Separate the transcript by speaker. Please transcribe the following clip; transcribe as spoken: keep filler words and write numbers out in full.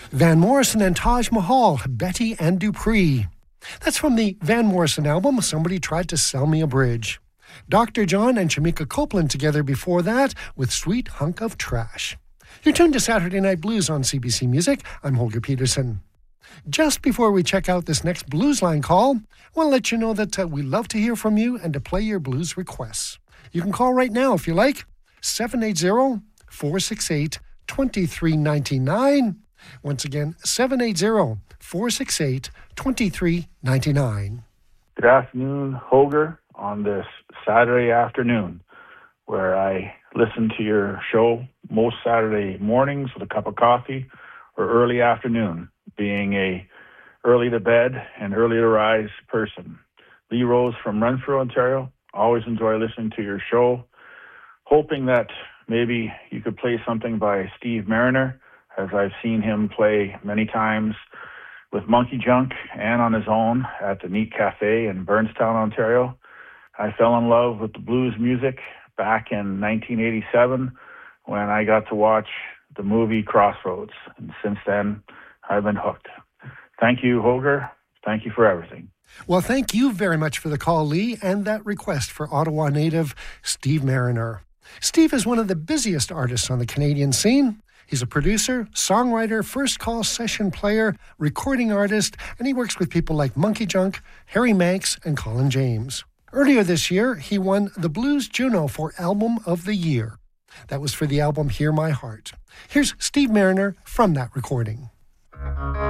Speaker 1: Van Morrison and Taj Mahal, Betty and Dupree. That's from the Van Morrison album, Somebody Tried to Sell Me a Bridge. Doctor John and Shamika Copeland together before that with Sweet Hunk of Trash. You're tuned to Saturday Night Blues on C B C Music. I'm Holger Peterson. Just before we check out this next Blues Line call, I want to let you know that uh, we love to hear from you and to play your blues requests. You can call right now if you like, seven eight zero, four six eight, two three nine nine. Once again, seven eight zero, four six eight, two three nine nine.
Speaker 2: Good afternoon, Holger, on this Saturday afternoon, where I listen to your show most Saturday mornings with a cup of coffee, or early afternoon, being a early to bed and early to rise person. Lee Rose from Renfrew, Ontario. Always enjoy listening to your show. Hoping that maybe you could play something by Steve Mariner, as I've seen him play many times with Monkey Junk and on his own at the Neat Cafe in Burnstown, Ontario. I fell in love with the blues music back in nineteen eighty-seven when I got to watch the movie Crossroads. And since then, I've been hooked. Thank you, Holger. Thank you for everything.
Speaker 1: Well, thank you very much for the call, Lee, and that request for Ottawa native Steve Mariner. Steve is one of the busiest artists on the Canadian scene. He's a producer, songwriter, first call session player, recording artist, and he works with people like Monkey Junk, Harry Manx, and Colin James. Earlier this year, he won the Blues Juno for Album of the Year. That was for the album Hear My Heart. Here's Steve Mariner from that recording.